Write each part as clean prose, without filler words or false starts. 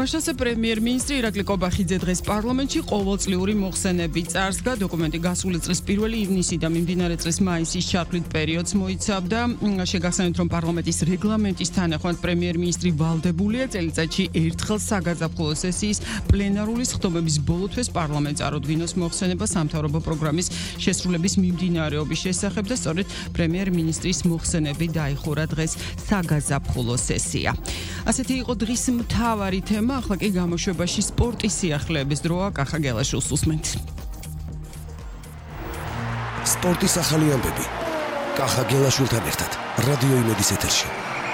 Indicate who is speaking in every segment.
Speaker 1: მაშასე პრემიერ-მინისტრი ირაკლი კობახიძე დღეს პარლამენტში ყოველწლიური მოხსენებით წარსდგა. დოკუმენტი გასული წლის 1 ივნისი და მიმდინარე წლის მაისის ჩათვლით პერიოდს მოიცავდა. შეგახსენებთ, რომ პარლამენტის რეგლამენტის თანახმად პრემიერ-მინისტრი ვალდებულია წელიწადში ერთხელ საგაზაფხულო სესიის პლენარული სხდომების ბოლო თვეს პარლამენტს წარუდგინოს მოხსენება სამთავრობო პროგრამის შესრულების მიმდინარეობის შესახებ და სწორედ პრემიერ-მინისტრის მოხსენებით დაიხურა დღეს საგაზაფხულო სესია. ასეთი იყო დღის მთავარი თემა, ახლა კი გამოშვებაში სპორტის სიახლეების დროა. კახა გელაშვილს უსმენთ.
Speaker 2: სპორტის ახალი ამბები. კახა გელაშვილთან ერთად რადიო იმედის ეთერში.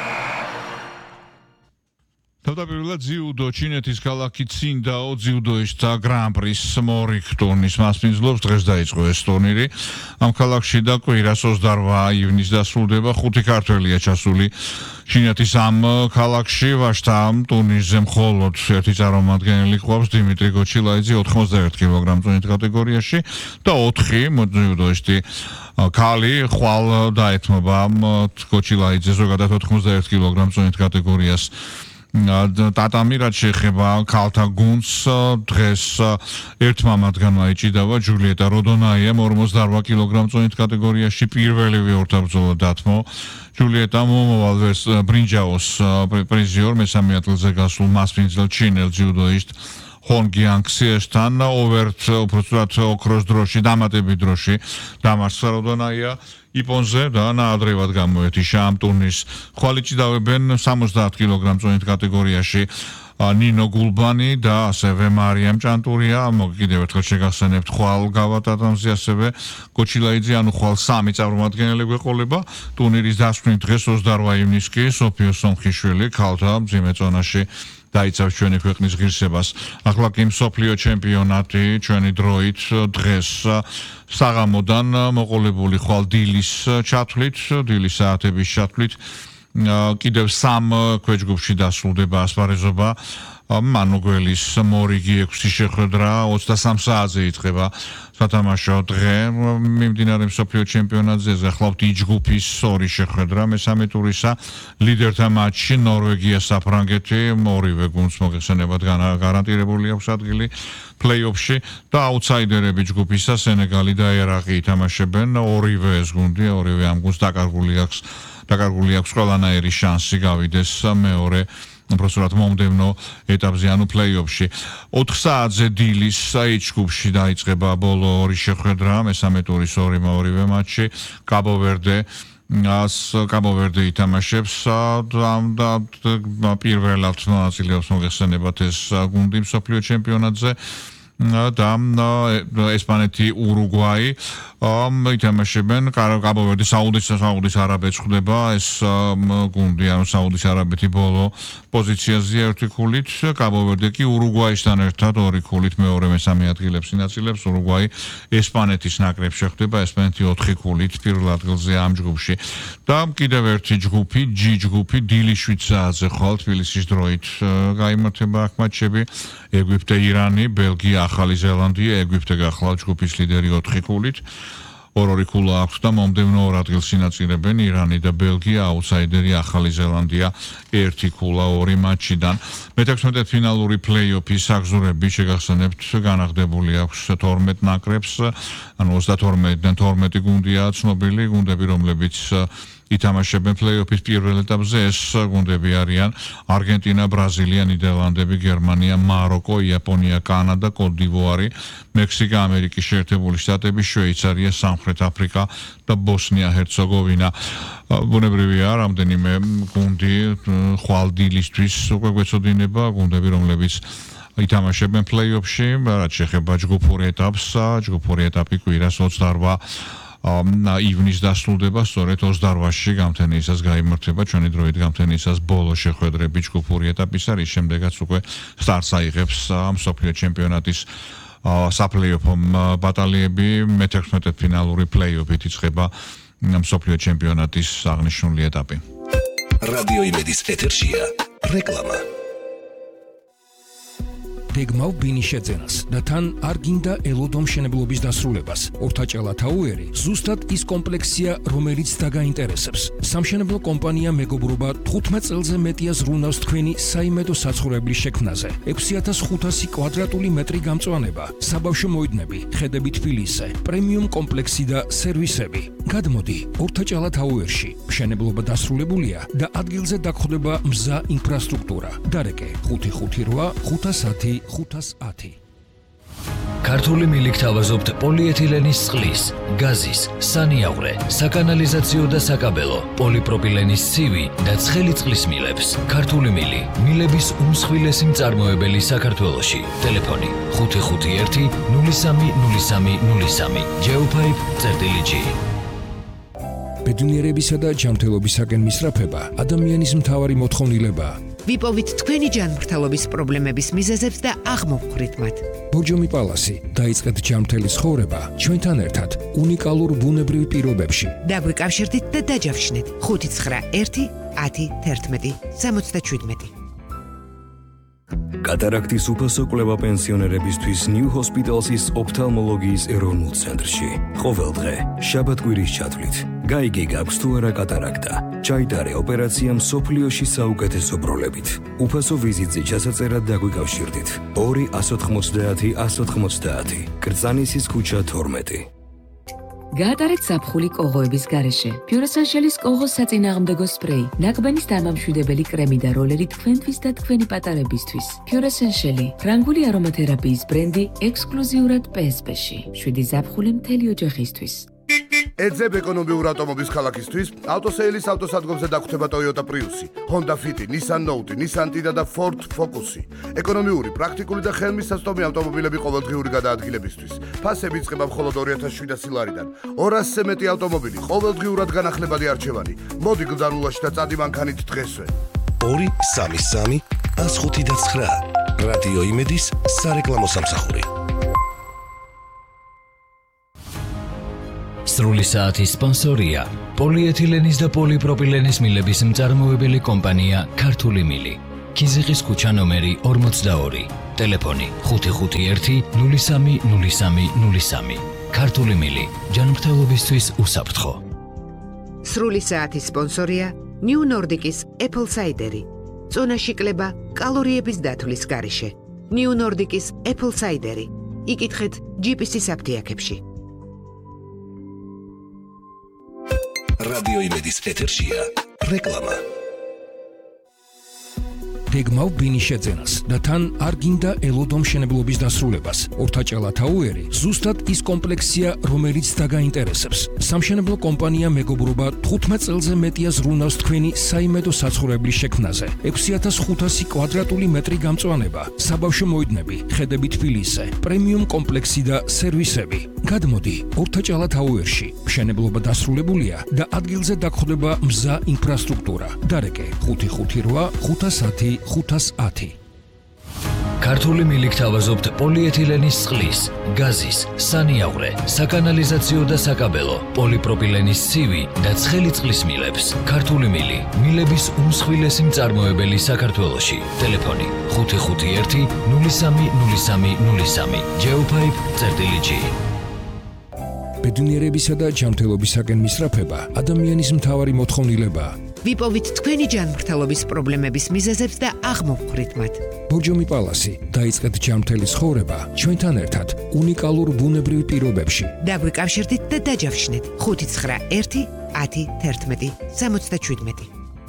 Speaker 3: თავდაპირველად ძიუდო ჩინეთის ქალაქი ცინდაო ძიუდოისტთა გრან-პრის მორიგ ტურნირის მასპინძლობს დღეს დაიწყო ეს ტურნირი. ამ ქალაქში და კვირას 28 ივნისს დასრულდება. 5 ქართველია ჩასული ჩინეთის ამ ქალაქში. ვაშთა ამ ტურნირზე მხოლოდ ერთი წარმომადგენელი ყავს, დიმიტრი გოჩილაიძე 91 კილოგრამ-წონით კატეგორიაში და 4 ძიუდოისტი ქალი ხვალ დაეთმობა გოჩილაიძე ზოგადად 91 კილოგრამ-წონით კატეგორიას. ტატამი რაც შეეხება ქალთა გუნდს დღეს ერთმა მათგანმა იჭიდავა ჯულიეტა როდონაიამ 48 კილოგრამ-წონით კატეგორიაში პირველივე ორთაბრძოლა დათმო. ჯულიეტა მომავალ ბრინჯაოს პრიზიორ მესამე ადგილზე გასულ მასპინძელ ჩინელ ძიუდოისტ ჰონგიანგსიესთან უბრალოდ ოქროს დროში დამატებით დროში დამარცხა როდონაია იპონზე და ნაადრევად გამოეთიშა ამ ტურნირს. ხვალ იჭიდავენ 70 კილოგრამ-წონით კატეგორიაში ნინო გულბანი და ასევე მარიამ ჭანტურია. კიდევ ერთხელ შეგახსენებთ, ხვალ გავატატამზე ასევე გოჩილაიძე, ანუ ხვალ 3 წარმომადგენელი გვეყოლება. ტურნირის დასვნის დღეს 28 ივნისს კი სოფიო სომხიშვილი ქალთა მძიმე წონაში დაიცავს ჩვენი ქვეყნის ღირსებას. ახლა კი მსოფლიო ჩემპიონატი ჩვენი დროით დღეს საღამოდან მოყოლებული ხვალ დილის ჩათვლით, დილის საათების ჩათვლით კიდევ 3 ქვეჯგუფში დასრულდება ასპარეზობა. მანუგველის მორიგი 6 შეხვედრა 23 საათზე იწყება სათამაშო დღე მიმდინარე მსოფლიო ჩემპიონატზე. გახლავთ იჯგუფის 2 შეხვედრა მესამე ტურისა ლიდერთა მატჩში ნორვეგია საფრანგეთი ორივე გუნდს მოგეხსენებათ გარანტირებული აქვს ადგილი პლეი-ოფში და აუთსაიდერები ჯგუფისა სენეგალი და ერაყი ითამაშებენ. ორივე ეს გუნდი ორივე ამ გუნდს დაკარგული აქვს ყველანაირი შანსი გავიდეს მეორე უბრალოდ მომდევნო ეტაპზე, ანუ პლეი-ოფში. 4 საათზე დილის ჯგუფში დაიწყება ბოლო 2 შეხვედრა, მესამე ტურის ორივე მატჩი. კაბო-ვერდე ითამაშებს და პირველად მონაწილეობს მოგეხსენებათ ეს გუნდი მსოფლიო ჩემპიონატზე. და ესპანეთი ურუგვაი ითამაშებენ. კაბო-ვერდი საუდის არაბეთს ხვდება ეს გუნდი, ანუ საუდის არაბეთი ბოლო პოზიციაზე 1 ქულით, კაბო-ვერდი კი ურუგვაისთან ერთად 2 ქულით მეორე მესამე ადგილებს ინაწილებს. ურუგვაი ესპანეთის ნაკრებს შეხვდება, ესპანეთი 4 ქულით პირველ ადგილზე ამ ჯგუფში. და კიდევ ერთი ჯგუფი, G ჯგუფი დილის 7 საათზე ხვალ თბილისის დროით გაიმართება აქ მატჩები. ეგვიპტე, ირანი, ბელგია, ახალი ზელანდია. ეგვიპტე გახლავთ ჯგუფის ლიდერი 4 ქულით. 2 ქულა აქვს და მომდევნო 2 ადგილს ინაწილებენ ირანი და ბელგია, აუთსაიდერი ახალი ზელანდია 1 ქულა 2 მატჩიდან. მე-16 ფინალური პლეი-ოფის აღზურები შეგახსენებთ განახდებული აქვს 12 ნაკრებს, ანუ 32-დან 12 გუნდია ცნობილი გუნდები, რომლებიც ითამაშებენ პლეი-ოფის პირველ ეტაპზე. ეს გუნდები არიან არგენტინა, ბრაზილია, ნიდერლანდები, გერმანია, მაროკო, იაპონია, კანადა, კოტ-დივუარი, მექსიკა, ამერიკის შეერთებული შტატები, შვეიცარია, სამხრეთ აფრიკა და ბოსნია-ჰერცეგოვინა. ბუნებრივია, რამდენიმე გუნდი ხვალ დილისთვის უკვე გვეცოდინება, გუნდები, რომლებიც ითამაშებენ პლეი-ოფში. რაც შეეხება ჯგუფურ ეტაპს, ჯგუფური ეტაპი კვირას 28 ივნისს დასრულდება, სწორედ 28-ში გამთენიისას გაიმართება ჩვენი დროით გამთენიისას ბოლო შეხვედრები ჯგუფური ეტაპისა, რის შემდეგაც უკვე სტარტს აიღებს მსოფლიო ჩემპიონატის საპლეი-ოფ ბატალიები. მე-16 ფინალური პლეი-ოფით იწყება მსოფლიო ჩემპიონატის აღნიშნული ეტაპი.
Speaker 2: რადიო იმედის ეთერშია რეკლამა. გეგმავ ბინის შეძენას და თან არ გინდა ელოდო მშენებლობის დასრულებას. ორთაჭალა თაუერი ზუსტად ის კომპლექსია, რომელიც დაგაინტერესებს. სამშენებლო კომპანია მეგობრობა 15 წელზე მეტია ზრუნავს თქვენი საიმედო საცხოვრებლის შექმნაზე. 6500 კვადრატული მეტრი გამწვანება, საბავშვო მოედნები, ხედები თბილისზე, პრემიუმ კომპლექსი და სერვისები. გადმოდი ორთაჭალა თაუერში. მშენებლობა დასრულებულია და ადგილზე დაგხვდება მზა ინფრასტრუქტურა. დარეკე 558 510 510.
Speaker 4: ქართული მილი გთავაზობთ პოლიეთილენის წყლის, გაზის, სანიაღვრე, საკანალიზაციო და საკაბელო, პოლიპროპილენის ცივი და ცხელი წყლის მილებს. ქართული მილი, მილების უმსხვილესი მწარმოებელი საქართველოში. ტელეფონი 551 030303 Geopipe.gr.
Speaker 2: ბედნიერებისა და ჯანმრთელობისაკენ მისწრაფება ადამიანის მთავარი მოთხოვნილებაა.
Speaker 5: ვიპოვით თქვენი ჯანმრთელობის პრობლემების მიზეზებს და აღმოვხვრით მათ.
Speaker 2: ბორჯომი პალასი, დაიწყეთ ჯანმრთელი ცხოვრება ჩვენთან ერთად უნიკალურ ბუნებრივ პირობებში.
Speaker 5: დაგვიკავშირდით და დაჯავშნით 591 10 11 77.
Speaker 6: კატარაქტის უფასო კვლევა პენსიონერებისთვის New Hospital's ოფთალმოლოგიის ეროვნულ ცენტრში. ყოველდღე, შაბათ-კვირის ჩათვლით. გაიგე გაქვს თუ არა კატარაქტა. ჩაიტარე ოპერაცია მსოფლიოში საუკეთესო პროლებით. უფასო ვიზიტზე ჩასაწერად დაგვიკავშირდით. 2 190 190 კრწანისის ქუჩა 12.
Speaker 7: გაატარეთ ზაფხული კოღოების გარეშე. Pure-Essentials კოღოს საწინააღმდეგო სპრეი, ნაკბენის დამამშვიდებელი კრემი და როლერი თქვენთვის და თქვენი პატარებისთვის. Pure-Essentials, ფრანგული არომათერაპიის ბრენდი ექსკლუზიურად PSP-ში. 7 ზაფხული მთელი ოჯახისთვის.
Speaker 8: ეძებ ეკონომიურ ავტომობილს ქალაქისთვის, ავტოსეილის ავტოსადგომზე დაგხვდება Toyota Prius, Honda Fit, Nissan Note, Nissan Tiida და Ford Focus. ეკონომიური, პრაქტიკული და ხელმისაწვდომი ავტომობილები ყოველდღიური გადაადგილებისთვის. ფასები იწყება მხოლოდ 2700 ლარიდან. 200-ზე მეტი ავტომობილი, ყოველდღიურად განახლებადი არჩევანი. მოდი გზარულაში და წადი მანქანით დღესვე.
Speaker 2: 233 105 რადიო იმედის სარეკლამო სამსახური.
Speaker 4: სრული საათის სპონსორია პოლიეთილენის და პოლიპროპილენის მილების მწარმოებელი კომპანია ქართული მილი. ქიზიყის ქუჩა ნომერი 42. ტელეფონი 551 030303. ქართული მილი, ჯანმრთელობისთვის უსაფრთხო.
Speaker 5: სრული საათის სპონსორია New Nordic-ის Apple Cider-ი. წონაში კლება კალორიების დათვლის გარეშე. New Nordic-ის Apple Cider-ი. იკითხეთ GPS-ის აფთიაქებში.
Speaker 2: რადიო იმედის ეთერშია რეკლამა. გეგმავ ბინის შეძენას და თან არ გინდა ელოდო მშენებლობის დასრულებას. ორთაჭალა თაუერი ზუსტად ის კომპლექსია, რომელიც დაგაინტერესებს. სამშენებლო კომპანია მეგობრობა 15 წელზე მეტია ზრუნავს თქვენი საიმედო საცხოვრებლის შექმნაზე. 6500 კვადრატული მეტრი გამწვანება, საბავშვო მოედნები, ხედები თბილისზე, პრემიუმ კომპლექსი და სერვისები. გადმოდი ორთაჭალა თაუერში. მშენებლობა დასრულებულია და ადგილზე დაგხვდება მზა ინფრასტრუქტურა. დარეკე 558 510 510.
Speaker 4: ქართული მილი გთავაზობთ პოლიეთილენის წყლის, გაზის, სანიაღვრე, საკანალიზაციო და საკაბელო, პოლიპროპილენის ცივი და ცხელი წყლის მილებს. ქართული მილი, მილების უმსხვილესი მწარმოებელი საქართველოში. ტელეფონი 551 030303 Geopipe.gr.
Speaker 2: ბედნიერებისა და ჯანმრთელობისაკენ მისწრაფება ადამიანის მთავარი მოთხოვნილებაა.
Speaker 5: ვიპოვით თქვენი ჯანმრთელობის პრობლემების მიზეზებს და აღმოვხვრით მათ.
Speaker 2: ბორჯომი პალასი, დაიწყეთ ჯანმრთელი ცხოვრება ჩვენთან ერთად უნიკალურ ბუნებრივ პირობებში.
Speaker 5: დაგვიკავშირდით და დაჯავშნით 591 10 11 77.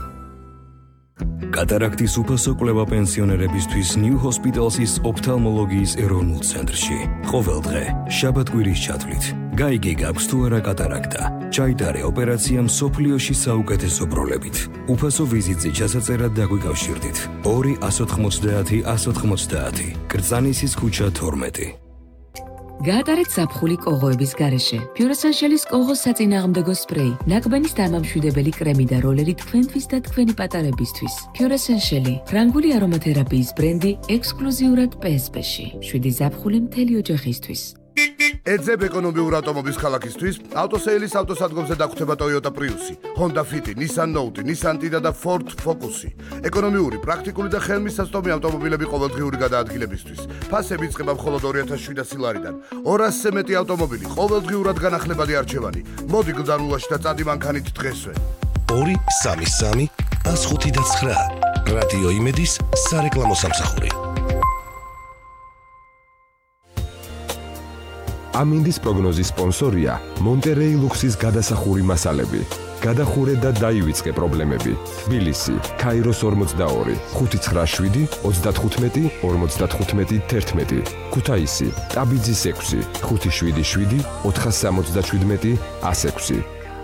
Speaker 6: კატარაქტის უფასო კვლევა პენსიონერებისთვის New Hospital's ოფთალმოლოგიის ეროვნულ ცენტრში. ყოველდღე, შაბათ-კვირის ჩათვლით. გაიგე გაქვს თუ არა კატარაქტა. ჩაიტარე ოპერაცია მსოფლიოში საუკეთესო პროლებით. უფასო ვიზიტზე ჩასაწერად დაგვიკავშირდით. 2 190 190 კრწანისის ქუჩა 12.
Speaker 7: გაატარეთ ზაფხული კოღოების გარეშე. Pure-Essentials კოღოს საწინააღმდეგო სპრეი, ნაკბენის დამამშვიდებელი კრემი და როლერი თქვენთვის და თქვენი პატარებისთვის. Pure-Essentials, ფრანგული არომათერაპიის ბრენდი ექსკლუზიურად PSP-ში. 7 ზაფხული მთელი ოჯახისთვის.
Speaker 8: ეძებ ეკონომიურ ავტომობილს ქალაქისთვის, ავტოსეილის ავტოსადგომზე დაგხვდება Toyota Prius-ი, Honda Fit-ი, Nissan Note-ი, Nissan Tiida და Ford Focus-ი. ეკონომიური, პრაქტიკული და ხელმისაწვდომი ავტომობილები ყოველდღიური გადაადგილებისთვის. ფასები იწყება მხოლოდ 2700 ლარიდან. 200-ზე მეტი ავტომობილი, ყოველდღიურად განახლებადი არჩევანი. მოდი გზარულაში და წადი მანქანით დღესვე.
Speaker 9: 233 105 რადიო იმედის სარეკლამო სამსახური.
Speaker 10: ამინდის პროგნოზის სპონსორია მონტერეი ლუქსის გადასახური მასალები. გადახურე და დაივიწყე პრობლემები. თბილისი, ქაიროს 42, 597, 35, 55, 11. ქუთაისი, ტაბიძის 6, 577, 477, 106.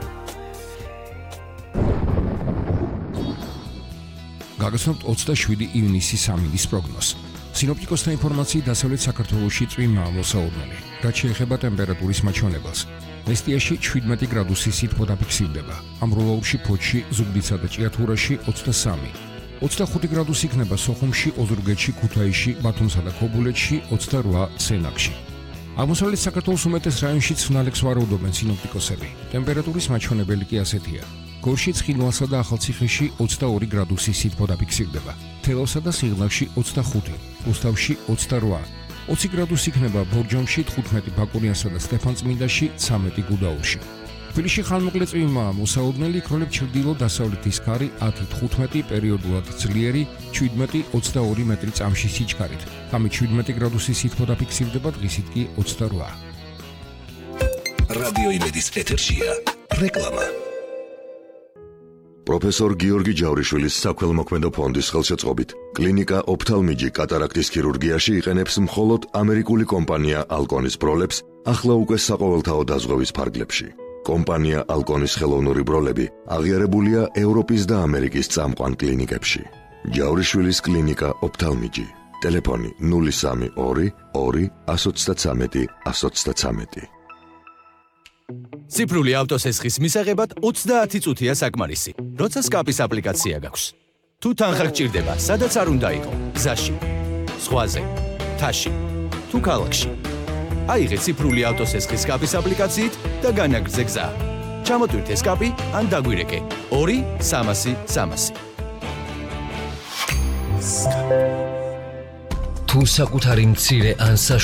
Speaker 2: გაგაცნობთ 27 ივნისის ამინდის პროგნოზს. სინოპტიკოსთა ინფორმაციით დასავლეთ საქართველოში წვიმაა მოსაოდნელი, რაც შეეხება ტემპერატურის მაჩვენებელს. მესტიაში 17 გრადუსი სითბო დაფიქსირდება, ამბროლაურში, ფოთში, ზუგდიდსა და ჭიათურაში 23, 25 გრადუსი იქნება სოხუმში, ოზურგეთში, ქუთაისში, ბათუმსა და ქობულეთში, 28 სენაკში. აღმოსავლეთ საქართველოს უმეტეს რაიონშიც ხნალექს ვარაუდობენ სინოპტიკოსები. ტემპერატურის მაჩვენებელი კი ასეთია. გორში, ცხინვალსა და ახალციხეში 22 გრადუსი სითბო დაფიქსირდება, თელავსა და სიღნაღში 25, რუსთავში 28, 20 გრადუსი იქნება ბორჯომში, 15 ბაკურიანსა და სტეფანწმინდაში, 13 გუდაურში. თბილისში ხანმოკლე წვიმაა მოსაოდნელი, იქროლებ ჩრდილო-დასავლეთის ქარი 10-15 პერიოდულად ძლიერი, 17-22 მეტრი წამში სიჩქარით. ამით 17 გრადუსი სითბო დაფიქსირდება, დღისით კი 28.
Speaker 9: რადიო იმედის ეთერშია რეკლამა.
Speaker 11: პროფესორ გიორგი ჯავრიშვილის საქველმოქმედო ფონდის ხელშეწყობით კლინიკა ოფთალმიჯი კატარაქტის ქირურგიაში იყენებს მხოლოდ ამერიკული კომპანია ალკონის ბროლებს ახლა უკვე საყოველთაო დაზღვევის ფარგლებში. კომპანია ალკონის ხელოვნური ბროლები აღიარებულია ევროპის და ამერიკის წამყვან კლინიკებში. ჯავრიშვილის კლინიკა ოფთალმიჯი. ტელეფონი 032 2 133 133.
Speaker 12: ციფრული ავტოსესხის მისაღებად 30 წუთია საკმარისი, როცა სკაპის აპლიკაცია გაქვს. თუ თანხა გჭირდება, სადაც არ უნდა იყო, გზაში, ზღვაზე, მთაში, თუ ქალაქში. აიღე ციფრული ავტოსესხის სკაპის აპლიკაციით და განაგრძე გზა. ჩამოტვირთე სკაპი ან დაგვირეკე 2-300-300.
Speaker 4: თუ საკუთარი მცირე ან